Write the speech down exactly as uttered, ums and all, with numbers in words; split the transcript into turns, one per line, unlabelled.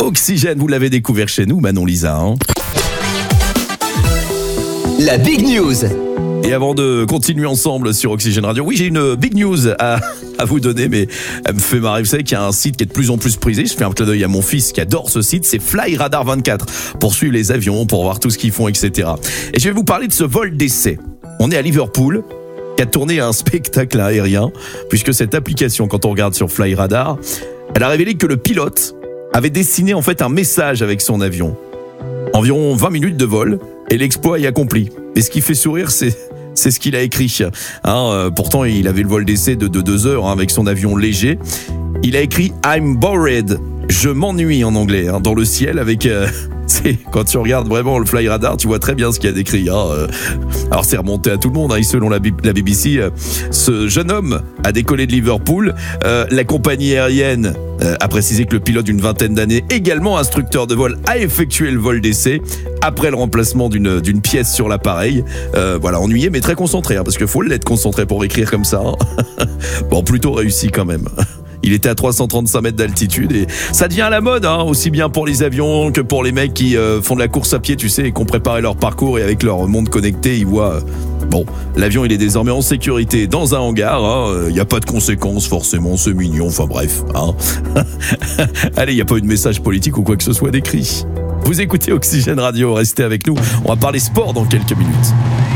Oxygène, vous l'avez découvert chez nous, Manon Lisa. Hein.
La Big News.
Et avant de continuer ensemble sur Oxygène Radio, oui, j'ai une big news à, à vous donner, mais elle me fait marrer. Vous savez qu'il y a un site qui est de plus en plus prisé. Je fais un clin d'œil à mon fils qui adore ce site. C'est Fly Radar vingt-quatre pour suivre les avions, pour voir tout ce qu'ils font, et cetera. Et je vais vous parler de ce vol d'essai. On est à Liverpool, qui a tourné un spectacle aérien, puisque cette application, quand on regarde sur Fly Radar, elle a révélé que le pilote avait dessiné en fait un message avec son avion. Environ vingt minutes de vol, et l'exploit est accompli. Et ce qui fait sourire, c'est, c'est ce qu'il a écrit. Hein, euh, pourtant, il avait le vol d'essai de, de deux heures hein, avec son avion léger. Il a écrit « I'm bored ». Je m'ennuie en anglais, hein, dans le ciel avec... Euh, c'est, quand tu regardes vraiment le Fly Radar, tu vois très bien ce qu'il y a décrit. Hein, euh, alors c'est remonté à tout le monde. Hein, selon la, la B B C, euh, ce jeune homme a décollé de Liverpool. Euh, la compagnie aérienne euh, a précisé que le pilote d'une vingtaine d'années, également instructeur de vol, a effectué le vol d'essai après le remplacement d'une, d'une pièce sur l'appareil. Euh, voilà, ennuyé mais très concentré, hein, parce qu'il faut l'être concentré pour écrire comme ça. Hein. Bon, plutôt réussi quand même. Il était à trois cent trente-cinq mètres d'altitude et ça devient à la mode, hein, aussi bien pour les avions que pour les mecs qui euh, font de la course à pied, tu sais, et qui ont préparé leur parcours et avec leur montre connectée, ils voient... Euh, bon, l'avion, il est désormais en sécurité dans un hangar, il hein, n'y a pas de conséquences forcément, c'est mignon, enfin bref. Hein. Allez, il n'y a pas eu de message politique ou quoi que ce soit décrit. Vous écoutez Oxygène Radio, restez avec nous, on va parler sport dans quelques minutes.